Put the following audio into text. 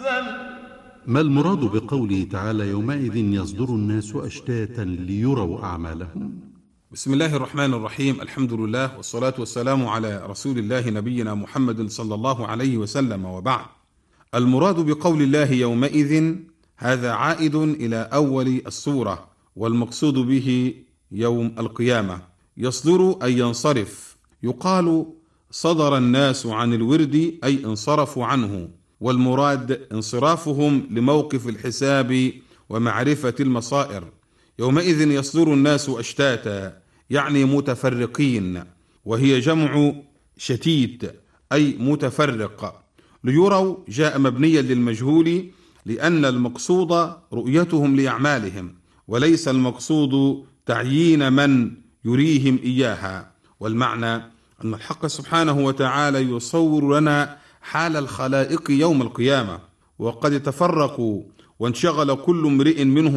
ما المراد بقوله تعالى يومئذ يصدر الناس أشتاتا ليروا أعمالهم؟ بسم الله الرحمن الرحيم. الحمد لله والصلاة والسلام على رسول الله نبينا محمد صلى الله عليه وسلم، وبعد. المراد بقول الله يومئذ هذا عائد إلى أول السورة، والمقصود به يوم القيامة. يصدر أي ينصرف. يقال صدر الناس عن الورد أي انصرفوا عنه، والمراد انصرافهم لموقف الحساب ومعرفة المصائر. يومئذ يصدر الناس أشتاتا يعني متفرقين، وهي جمع شتيت أي متفرق. ليروا جاء مبنيا للمجهول لأن المقصود رؤيتهم لأعمالهم، وليس المقصود تعيين من يريهم إياها. والمعنى أن الحق سبحانه وتعالى يصور لنا حال الخلائق يوم القيامة، وقد تفرقوا وانشغل كل امرئ منهم